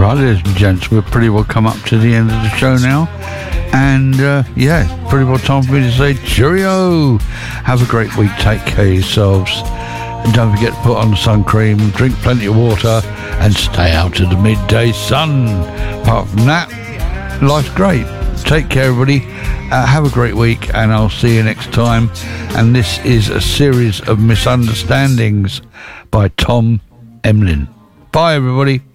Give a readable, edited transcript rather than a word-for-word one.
Right, ladies and gents, we're pretty well come up to the end of the show now. And, yeah, pretty well time for me to say cheerio. Have a great week. Take care of yourselves. And don't forget to put on the sun cream, drink plenty of water, and stay out of the midday sun. Apart from that, life's great. Take care, everybody. Have a great week, and I'll see you next time. And this is A Series of Misunderstandings by Tom Emlyn. Bye, everybody.